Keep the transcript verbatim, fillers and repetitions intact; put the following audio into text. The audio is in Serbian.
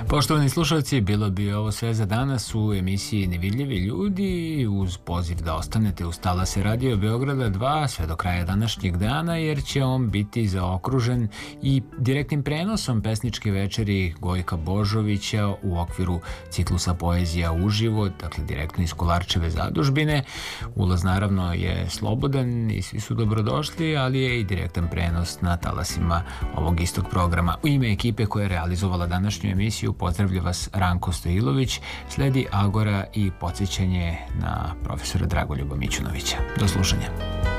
Poštovani slušalci, bilo bi ovo sve za danas u emisiji Nevidljivi ljudi, uz poziv da ostanete uz talase Radio Beograda dva sve do kraja današnjeg dana, jer će on biti zaokružen i direktnim prenosom pesničke večeri Gojka Božovića u okviru ciklusa Poezija uživo, dakle direktno iz Kolarčeve zadužbine. Ulaz naravno je slobodan i svi su dobrodošli, ali je i direktan prenos na talasima ovog istog programa. U ime ekipe koja je realizovala današnju emisiju pozdravlja vas Ranko Stojilović, sledi Agora i podsjećanje na profesora Dragoljuba Mićunovića. Do slušanja.